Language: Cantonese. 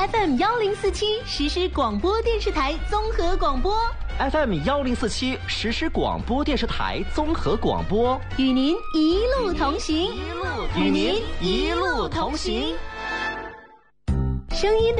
FM1047实时广播电视台综合广播。 FM1047实时广播电视台综合广播， 与您一路同行， 与您一路同行。 声音的